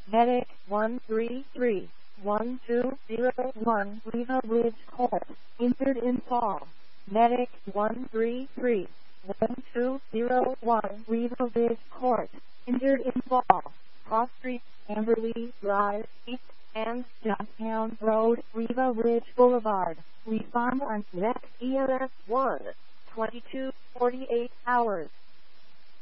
Medic 133-1201 Riva Ridge Court, injured in fall. Medic 133-1201 Riva Ridge Court, injured in fall. Cross Street, Amberley Drive, East and Johnstown Road, Riva Ridge Boulevard. Respond on next EMS 1, 2248 hours.